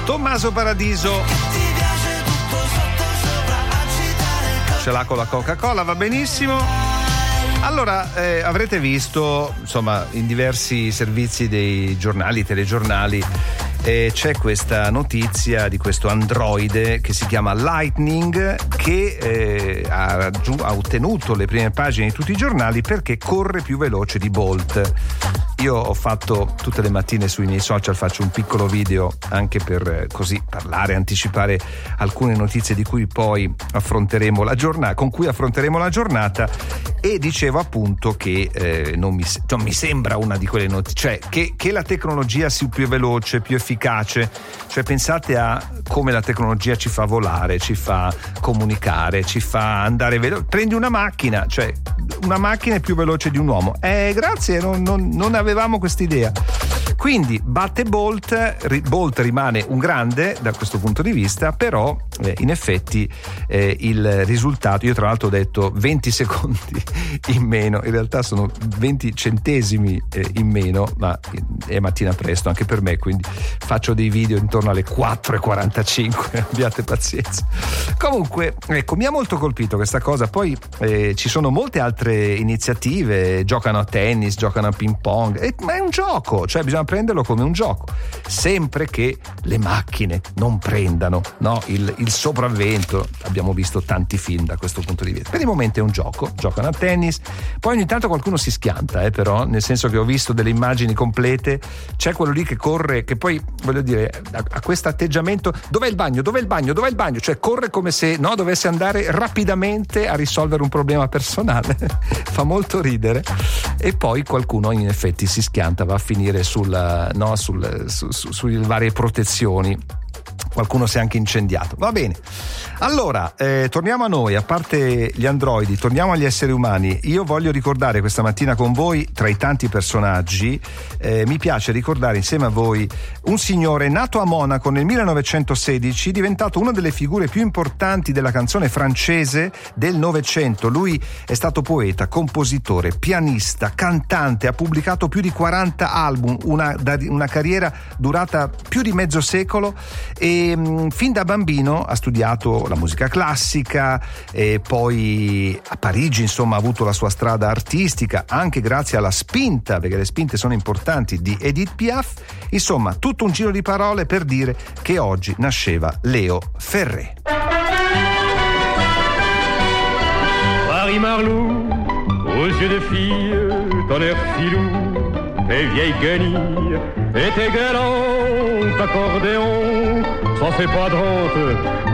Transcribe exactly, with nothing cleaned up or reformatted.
Tommaso Paradiso. Ce l'ha con la Coca-Cola, va benissimo. Allora, eh, avrete visto, insomma, in diversi servizi dei giornali, telegiornali, eh, c'è questa notizia di questo androide che si chiama Lightning, che eh, ha, raggiun- ha ottenuto le prime pagine di tutti i giornali perché corre più veloce di Bolt. Io ho fatto tutte le mattine sui miei social, faccio un piccolo video anche per eh, così parlare, anticipare alcune notizie di cui poi affronteremo la giornata, con cui affronteremo la giornata, e dicevo appunto che eh, non, mi, non mi sembra una di quelle notizie, cioè che, che la tecnologia sia più veloce, più efficace, cioè pensate a come la tecnologia ci fa volare, ci fa comunicare, ci fa andare veloce. Prendi una macchina, cioè una macchina è più veloce di un uomo. Eh, grazie, non, non, non avevamo quest'idea. Quindi batte Bolt, Bolt rimane un grande da questo punto di vista, però eh, in effetti eh, il risultato, io tra l'altro ho detto venti secondi in meno, in realtà sono venti centesimi eh, in meno, ma è mattina presto anche per me, quindi faccio dei video intorno alle quattro e quarantacinque, abbiate pazienza. Comunque, ecco, mi ha molto colpito questa cosa. Poi eh, ci sono molte altre iniziative, giocano a tennis, giocano a ping pong, e, ma è un gioco, cioè bisogna prenderlo come un gioco, sempre che le macchine non prendano, no, il, il sopravvento. Abbiamo visto tanti film da questo punto di vista. Per il momento è un gioco, giocano a tennis, poi ogni tanto qualcuno si schianta, eh, però, nel senso che ho visto delle immagini complete, c'è quello lì che corre, che poi, voglio dire, a, a questo atteggiamento, dov'è il bagno, dov'è il bagno, dov'è il bagno, cioè corre come se, no, dovesse andare rapidamente a risolvere un problema personale. Fa molto ridere. E poi qualcuno in effetti si schianta, va a finire sul, no, sul, su, su, sulle varie protezioni. Qualcuno si è anche incendiato. Va bene. Allora, eh, torniamo a noi, a parte gli androidi, torniamo agli esseri umani. Io voglio ricordare questa mattina con voi, tra i tanti personaggi, eh, mi piace ricordare insieme a voi un signore nato a Monaco nel millenovecentosedici, diventato una delle figure più importanti della canzone francese del Novecento. Lui è stato poeta, compositore, pianista, cantante, ha pubblicato più di quaranta album, una, una carriera durata più di mezzo secolo, e mh, fin da bambino ha studiato la musica classica, e poi a Parigi insomma ha avuto la sua strada artistica anche grazie alla spinta, perché le spinte sono importanti, di Edith Piaf. Insomma, tutto un giro di parole per dire che oggi nasceva Léo Ferré. Paris Marlou, aux yeux de fille, ton air filou, tes vieilles guenilles et tes galantes accordéons, ça c'est pas drôle.